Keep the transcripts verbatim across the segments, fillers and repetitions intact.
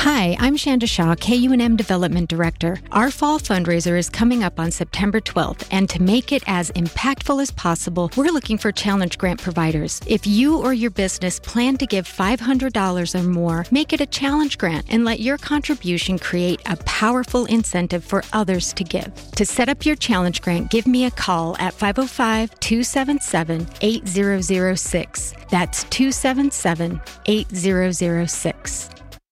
Hi, I'm Shanda Shaw, K U N M Development Director. Our fall fundraiser is coming up on September twelfth, and to make it as impactful as possible, we're looking for challenge grant providers. If you or your business plan to give five hundred dollars or more, make it a challenge grant and let your contribution create a powerful incentive for others to give. To set up your challenge grant, give me a call at five oh five, two seven seven, eight zero zero six. That's two seven seven, eight zero zero six.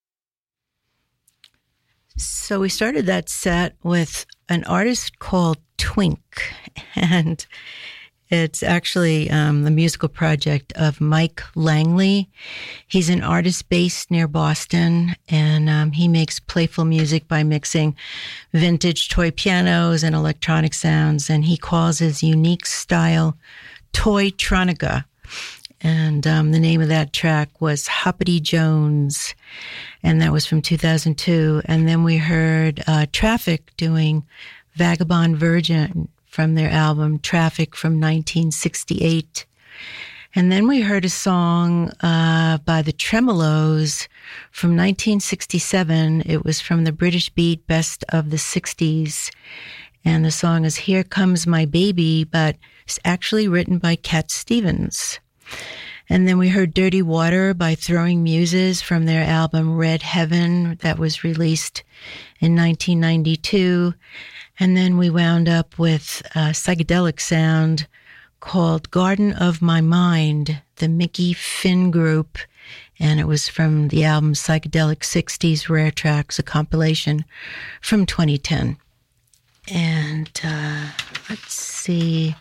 So we started that set with an artist called Twink, and it's actually um, the musical project of Mike Langley. He's an artist based near Boston, and um, he makes playful music by mixing vintage toy pianos and electronic sounds, and he calls his unique style Toytronica. And um, the name of that track was Hoppity Jones, and that was from two thousand two. And then we heard uh, Traffic doing Vagabond Virgin from their album Traffic from nineteen sixty-eight. And then we heard a song uh, by the Tremolos from nineteen sixty-seven. It was from the British Beat Best of the sixties. And the song is Here Comes My Baby, but it's actually written by Cat Stevens. And then we heard Dirty Water by Throwing Muses from their album Red Heaven that was released in nineteen ninety-two. And then we wound up with a psychedelic sound called Garden of My Mind, the Mickey Finn Group. And it was from the album Psychedelic sixties Rare Tracks, a compilation from twenty ten. And uh, let's see...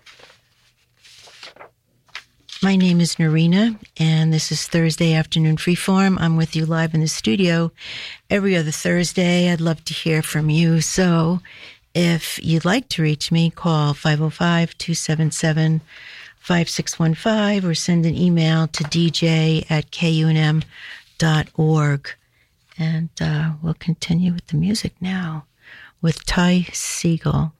My name is Narina, and this is Thursday Afternoon Freeform. I'm with you live in the studio every other Thursday. I'd love to hear from you. So if you'd like to reach me, call five oh five, two seven seven, five six one five or send an email to d j at k u n m dot org. And uh, we'll continue with the music now with Ty Segall.